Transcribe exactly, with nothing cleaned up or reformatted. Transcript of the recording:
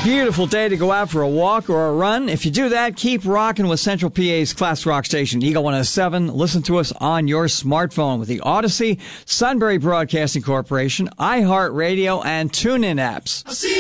Beautiful day to go out for a walk or a run. If you do that, keep rocking with Central P A's class rock station, Eagle one oh seven. Listen to us on your smartphone with the Odyssey, Sunbury Broadcasting Corporation, iHeartRadio, and TuneIn apps.